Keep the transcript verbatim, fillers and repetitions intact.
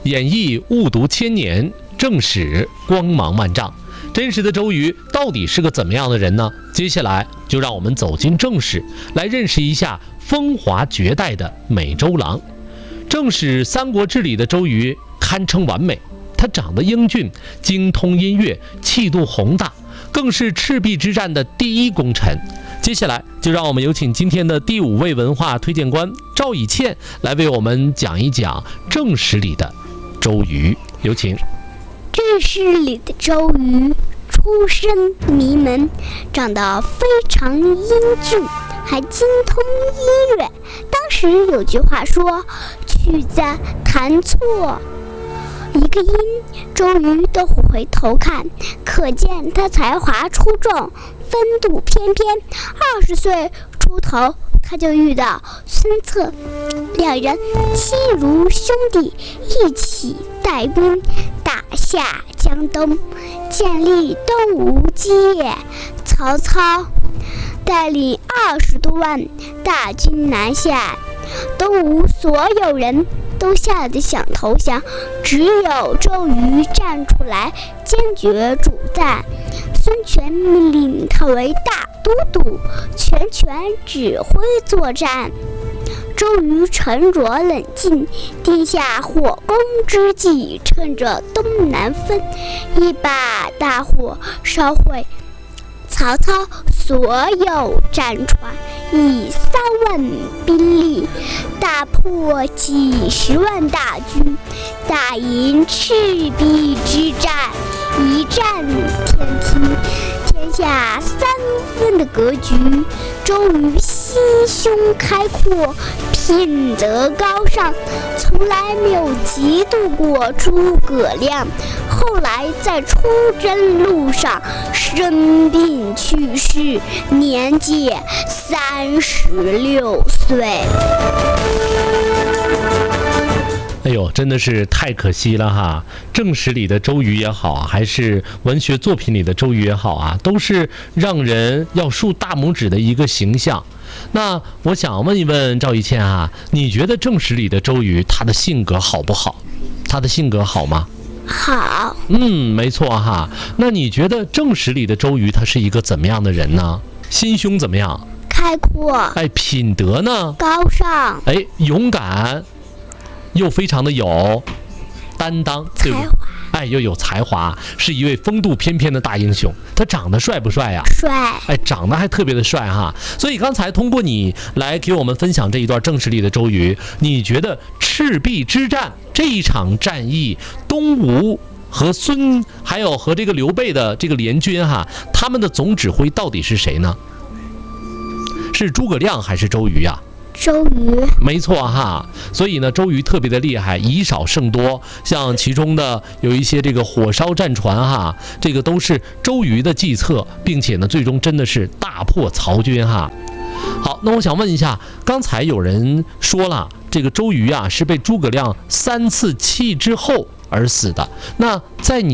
演绎误读千年，正史光芒万丈。真实的周瑜到底是个怎么样的人呢？接下来就让我们走进正史，来认识一下风华绝代的美周郎。正史《三国志》里的周瑜堪称完美，他长得英俊，精通音乐，气度宏大，更是赤壁之战的第一功臣。接下来就让我们有请今天的第五位文化推荐官赵以倩来为我们讲一讲正史里的周瑜，有请。 正史里的周瑜出身名门，长得非常英俊，还精通音乐。当时有句话说，曲子弹错一个音，周瑜都会回头看，可见他才华出众，风度翩翩。二十岁出头，他就遇到孙策，两人亲如兄弟，一起带兵打下江东，建立东吴基业。曹操带领二十多万大军南下，东吴所有人都吓得想投降，只有周瑜站出来坚决主战。孙权命令他为大都督，全权指挥作战。周瑜沉着冷静，定下火攻之计，趁着东南风，一把大火烧毁曹操所有战船，以三万兵力大破几十万大军，打赢赤壁之战，一战天庭，天下三分的格局。周瑜心胸开阔，品德高尚，从来没有嫉妒过诸葛亮。后来在出征路上生病去世，年纪三十六岁。 哎呦，真的是太可惜了哈！正史里的周瑜也好，还是文学作品里的周瑜也好啊，都是让人要竖大拇指的一个形象。那我想问一问赵一倩啊，你觉得正史里的周瑜他的性格好不好？他的性格好吗？ 好。 嗯，没错哈。那你觉得正史里的周瑜他是一个怎么样的人呢？心胸怎么样？ 开阔。 哎，品德呢？ 高尚。 哎，勇敢。又非常的有担当，对不对？哎，又有才华，是一位风度翩翩的大英雄。他长得帅不帅呀？ 帅。 哎，长得还特别的帅哈。所以刚才通过你来给我们分享这一段正史里的周瑜，你觉得赤壁之战这一场战役，东吴和孙还有和这个刘备的这个联军哈，他们的总指挥到底是谁呢？是诸葛亮还是周瑜呀？ 周瑜。 没错哈，所以呢，周瑜特别的厉害，以少胜多。像其中的有一些这个火烧战船哈，这个都是周瑜的计策，并且呢，最终真的是大破曹军哈。好，那我想问一下，刚才有人说了，这个周瑜啊是被诸葛亮三次弃之后而死的，那在你